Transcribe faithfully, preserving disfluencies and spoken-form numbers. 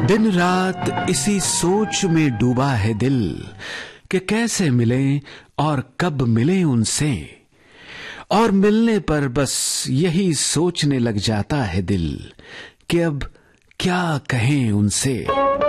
दिन रात इसी सोच में डूबा है दिल कि कैसे मिलें और कब मिलें उनसे, और मिलने पर बस यही सोचने लग जाता है दिल कि अब क्या कहें उनसे।